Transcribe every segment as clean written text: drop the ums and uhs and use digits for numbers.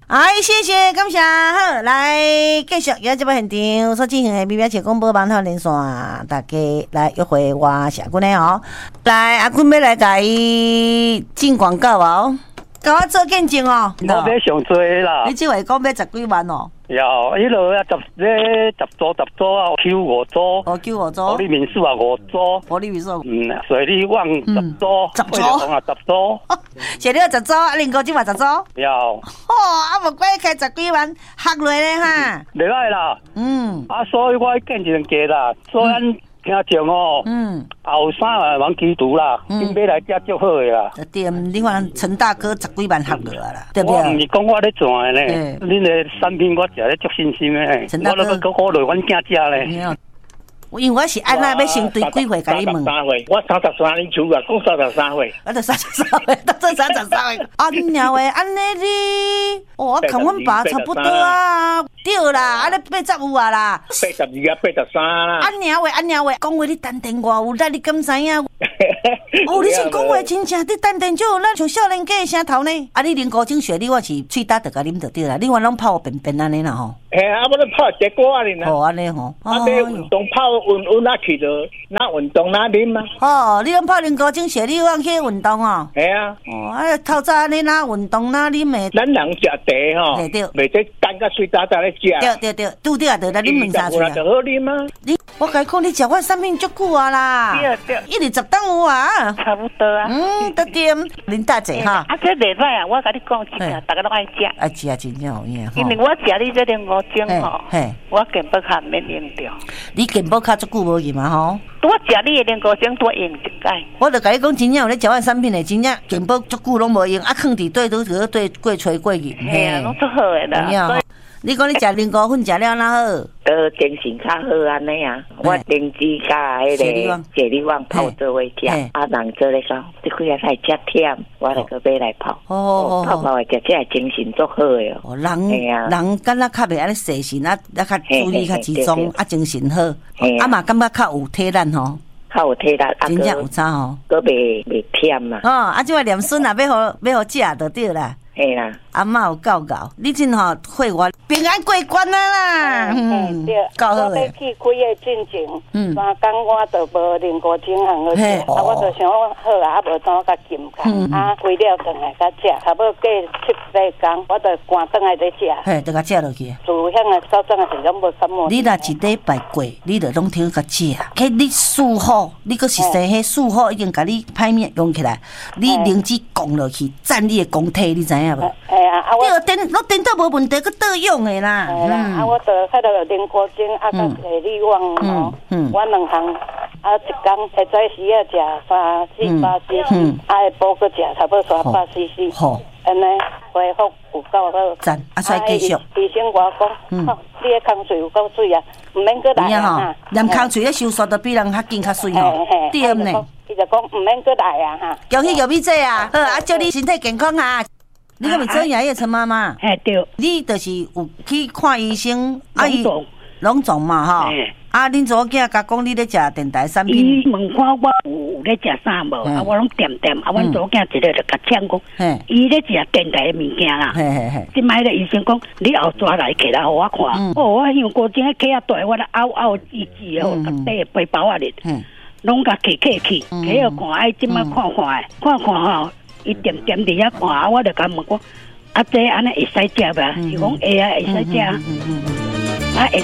哎，谢谢，感谢。好，来继续，现在这部现场所进行的美妙广播网络连线，大家来约会我社君的哦。来，阿君要来甲伊进广告哦，甲我做见证哦。 我要上多啦。 你这话讲要10几万哦？ 有，迄落啊10组啊，Q5组。 哦，Q5组。 保利民宿啊5组。 保利民宿。 水利旺10组。 10组。 啊10组。 水利旺10组，啊，林高金嘛10组。 有。 哦，啊，无怪开10几万，学落咧哈。 袂歹啦。啊，所以我见证价啦，所以咱听众哦。后3万往基督啦，准备来遮足好的啦。 对，你看陈大哥10几万学落啦，对不对？ 我唔是讲我咧赚的呢，恁的产品我食咧足信心的，我都要鼓励阮囝食咧。 因为我是安那要先对几岁甲你问 ？33岁，我33，你厝啊讲33岁， 我就33岁，到这33岁。啊，鸟诶，安尼你，我看阮爸差不多啊，对啦，安尼80有啊啦 ，82啊83啦。 安鸟诶，讲话你丹田偌有力，你敢知影？哦，你是讲话真正，你丹田就有力，像少年家声头呢。啊，你啉高精血，你我是喙焦就甲啉就对啦，你我拢泡便便安尼啦吼。 嘿，啊，我咧泡结果啊，你呐。 哦，安尼吼。 啊，你运动泡运啊去了，哪运动哪啉啊？ 哦，你拢泡啉高精血，你往去运动哦。 系啊。 哦，啊，透早安尼哪运动哪啉诶？ 咱人食茶吼， 对， 袂使等甲水早咧食。 对，拄着就来啉2-3喙啊。 就好啉啊。 我甲你讲，你食我产品足久啊啦。 对。 120档有啊。 差不多啊。 得点，恁大姐哈。 啊，这袂歹啊！我甲你讲一个，大家都爱食。 爱食啊，真正有影。 因为我食你这5种吼，我健保卡免用掉。 你健保卡足久无用嘛吼？ 我食你的5种多用一解。 我就甲你讲，真正有咧食我产品的，真正健保足久拢无用，啊，放伫对过吹过去。 嘿啊，拢足好的啦。 你讲你食零高粉食了哪好？ 精神较好安尼啊！我灵芝甲迄个解力旺泡做伙食，啊人做咧讲，这几日太遮忝，我就去买来泡。泡的食，这精神足好的哦。 人敢若较袂安尼细心啊，较注意较集中，啊精神好，啊嘛感觉较有体力吼。 较有体力， 真正有差吼。 佮袂忝嘛。 啊即摆念孙啊，要互食就对啦。 嘿啦， 阿嬷有教，你真吼会我平安过关啊啦！ 对， 够好我要去开个进前，3工我就无啉过精行好食，啊，我就想好啊，啊无怎甲禁开，啊，开了转来甲食，差不多过7、8工，我就赶转来再食。 嘿，就甲食落去。 自向的早餐的时拢无感冒。 你若一礼拜过，你就拢听甲食。迄你术后，你阁是生迄术后已经甲你歹面用起来，你灵芝降落去，占你的公体，你知影？ 哎啊，啊我电到无问题，佮倒用的啦。 啊，我就迄落啉高精，啊，甲解力旺吼，我2项，啊，一工下早时啊食3-4-8 cc，啊，下晡佮食差不多300 cc。好，安尼恢复有够好。 赞，啊，再继续。 医生我讲，吼，你的空嘴有够水啊，唔免佮来啊。 连空嘴咧收缩都比人较紧较水吼，对呢。 伊就讲唔免佮来啊哈。 恭喜玉米姐啊，好啊，祝你身体健康啊。你敢袂做牙医陈妈妈？ 嘿对， 你就是有去看医生，啊伊拢总嘛哈。啊，恁祖囝甲讲你咧食电台产品。 伊问看我有咧食啥无？啊，我拢点，啊，阮祖囝一个就甲呛讲，伊咧食电台的物件啦。即摆咧医生讲，你后抓来起来互我看。哦，我香过真起啊大，我咧嗷嗷吱吱哦，甲底背包啊咧，拢甲起，起互看，哎，即摆看吼。伊点伫遐看，我就甲问讲，啊，这安尼会使食吧？伊讲会啊，会使食。啊会。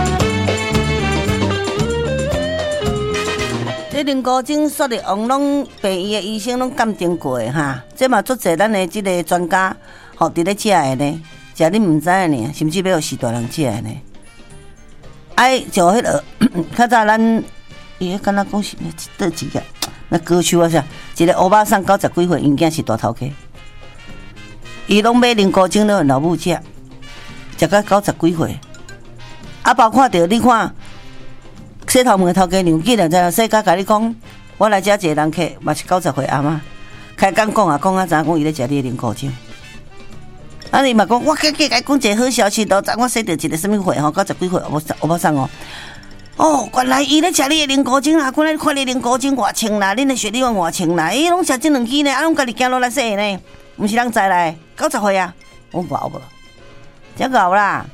这灵高精说的王拢病院的医生拢鉴定过的哈，这嘛足侪咱的这个专家吼伫咧食的呢，食你唔知的呢，甚至要是大人食的呢。哎，就迄个较早咱伊敢若讲是倒一个。那歌手啊，一个欧巴桑90几岁，因囝是大头家，伊拢买零高精了，老母食到90几岁，啊，包括着你看，洗头毛头家娘记了，在世界甲你讲，我来遮一个人客，嘛是90岁阿嬷，开讲讲啊，知影讲伊咧食你零高精，啊，你嘛讲，我甲讲一个好消息，都我洗到一个什么岁吼，90几岁，欧巴桑哦。哦，原来伊咧食你的零高精啦，原来看你零高精偌清啦，恁的血力偌清啦，伊拢食这2支呢，啊，拢家己行路来洗呢，毋是人知来，90岁啊，我无， 才搞啦。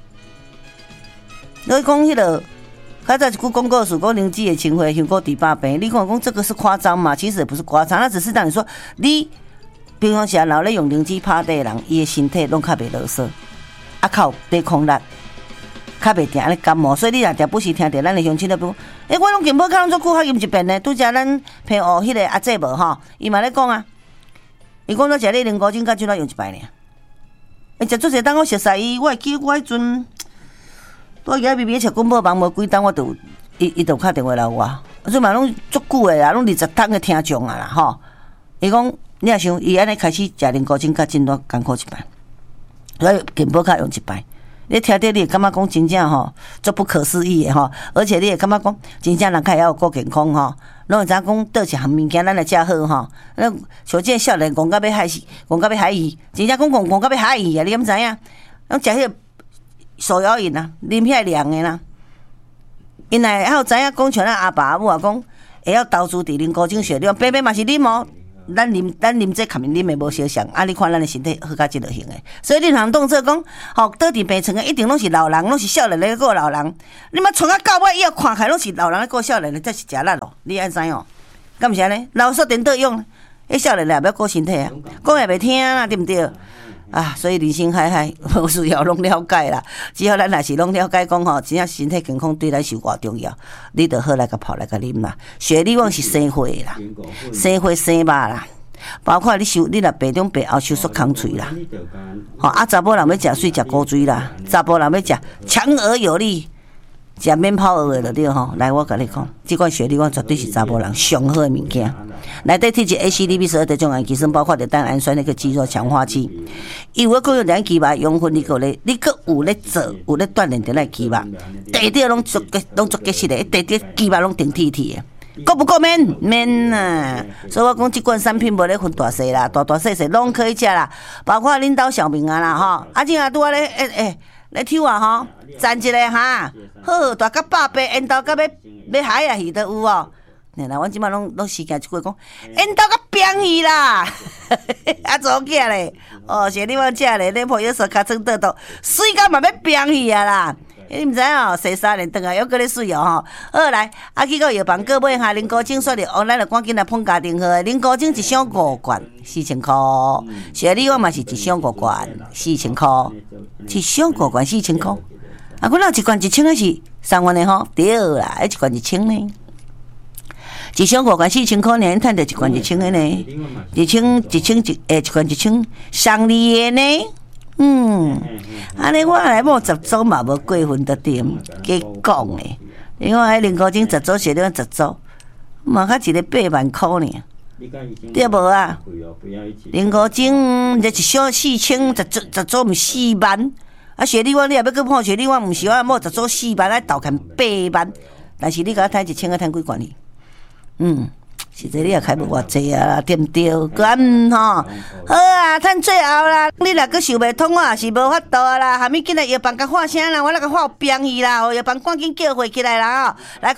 所以讲迄个，较早一句广告词讲灵芝的清血，香过猪百病。你看讲这个是夸张嘛？其实也不是夸张，那只是让你说，你平常时老咧用灵芝拍地的人，伊的身体拢较袂啰嗦，啊靠抵抗力，较袂定安尼感冒。所以你若定不时听着咱的乡亲咧讲，我拢健保卡拢做久较饮一遍呢。拄则咱平学迄个阿姐无吼，伊嘛咧讲啊，伊讲咱食咧灵菇精甲怎啊用一摆呢？食做者当我熟悉伊，我会记我迄阵。我而家微微食广播忙无几档，我就伊就打电话来我，所以嘛拢足久的啦，拢20档的听众啊啦吼。伊讲你也想，伊安尼开始食灵菇精甲真多艰苦一摆，所以健保卡用一摆。你听到你会感觉讲真正吼，足不可思议的吼，而且你会感觉讲真正人较会顾健康吼，拢会知讲倒一项物件咱来食好吼。咱像这少年讲到要害死，讲到要害伊，真正讲到要害伊啊！你敢知影？拢食迄个。手摇饮啊，啉遐凉的啦。因来还有知影讲像咱阿爸阿母啊讲，会晓投资伫灵菇精血，你讲白白嘛是啉哦。咱啉这肯定啉的无相像，啊！你看咱的身体好甲即落型的，所以你通当做讲，吼倒伫病床的一定拢是老人，拢是少年咧顾老人。你嘛从啊到尾以后看起来拢是老人咧顾少年的，这是假力咯。你爱知哦？敢毋是安尼？老说颠倒用，迄少年也要顾身体啊，讲也袂听啦，对毋对？啊，所以人生海海，无需要拢了解啦。只要咱若是拢了解讲吼，真正身体健康对咱是偌重要，你就好来个泡来个啉啦。血力旺是生血啦，生血生肉啦，包括你若白中白后收缩空喙啦。吼啊，查某人要食水食古水啦，查甫人要食强而有力。食免泡蚵的就对吼，来我甲你讲，这款血力旺绝对是查甫人上好的物件。内底铁质 ACDB12的种氨基酸，包括着单氨酸那个肌肉强化剂。伊有个用咱肌肉养分，你个有咧做，有咧锻炼着咱肌肉，地底拢足结实的，地底肌肉拢挺铁铁的。够不够免啊！所以我讲，这款产品无咧分大细啦，大细拢可以食啦，包括恁兜小明啊啦吼，啊正啊拄啊咧来抽啊吼，赞一个哈，好大甲百倍，缘投甲要海啊鱼都有哦。然后阮即摆拢时间一句讲，缘投甲冰鱼啦，啊做起咧，哦，像你我食咧，恁朋友说尻川倒倒，水甲嘛要冰鱼啊啦。你毋知哦，洗3年顿啊，又搁咧水哦吼。好来，啊去到药房购买下灵菇精，说哩，咱就赶紧来碰家庭号的灵菇精一箱5罐，4000块。雪莉我嘛是一箱5罐，4000块，一箱5罐4000块。啊，阮若一罐1000还是3元的吼？对啦，一罐1000呢。一箱5罐4000块呢，赚着一罐1000的呢。一罐1000，上利的呢。安尼我来摸10组嘛无过分的点，加讲诶。你看迄灵菇精10组，血量10组，嘛较一个8万块呢，对无啊？灵菇精这一箱4000，10组毋4万，啊血力旺你也要去摸血力旺，毋是我摸10组4万，来倒看8万，但是你甲我赚1000个赚几罐哩？实在你也开无偌济啊啦，对毋对？咁吼，好啊，趁最后啦，你若阁想袂通，我也是无法度啊啦。下面进来药房甲喊声啦，我那个喊有病去啦，哦，药房赶紧叫回起来啦哦。来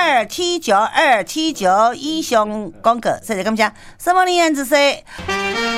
，2792800279279以上广告，谢谢感谢，什么你样子说？